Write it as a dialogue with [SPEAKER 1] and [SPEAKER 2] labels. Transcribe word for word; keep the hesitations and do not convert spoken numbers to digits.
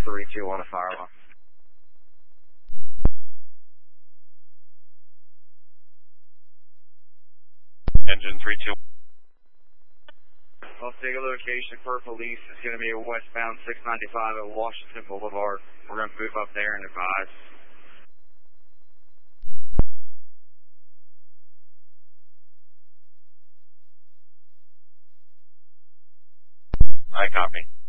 [SPEAKER 1] three two one, a fire alarm.
[SPEAKER 2] Engine three two.
[SPEAKER 1] I'll take a location for police. It's going to be a westbound six ninety-five at Washington Boulevard. We're going to move up there and advise.
[SPEAKER 2] I copy.